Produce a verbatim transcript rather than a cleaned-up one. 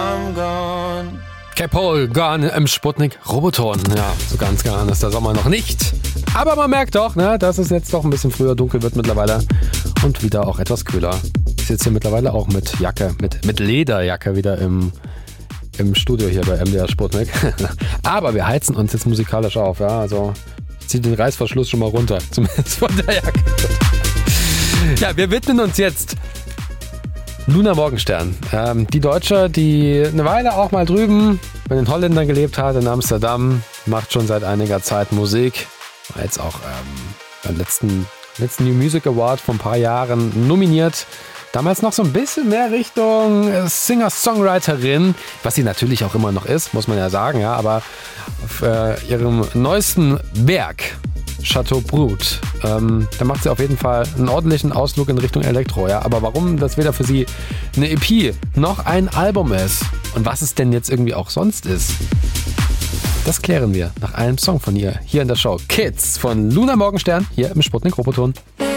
I'm gone. K-Paul, Gone im Sputnik Roboton. Ja, so ganz gern ist der Sommer noch nicht. Aber man merkt doch, ne, dass es jetzt doch ein bisschen früher dunkel wird mittlerweile und wieder auch etwas kühler. Ich sitze hier mittlerweile auch mit Jacke, mit, mit Lederjacke wieder im, im Studio hier bei M D R Sputnik. Aber wir heizen uns jetzt musikalisch auf, ja, also ich ziehe den Reißverschluss schon mal runter, zumindest von der Jacke. Ja, wir widmen uns jetzt Luna Morgenstern. Ähm, die Deutsche, die eine Weile auch mal drüben bei den Holländern gelebt hat, in Amsterdam, macht schon seit einiger Zeit Musik. War jetzt auch ähm, beim letzten, letzten New Music Award vor ein paar Jahren nominiert. Damals noch so ein bisschen mehr Richtung Singer-Songwriterin, was sie natürlich auch immer noch ist, muss man ja sagen, ja, aber auf äh, ihrem neuesten Werk, Chateau Brut, ähm, da macht sie auf jeden Fall einen ordentlichen Ausflug in Richtung Elektro, ja, aber warum das weder für sie eine E P noch ein Album ist und was es denn jetzt irgendwie auch sonst ist, das klären wir nach einem Song von ihr hier in der Show. Kids von Luna Morgenstern hier im Sputnik Roboton.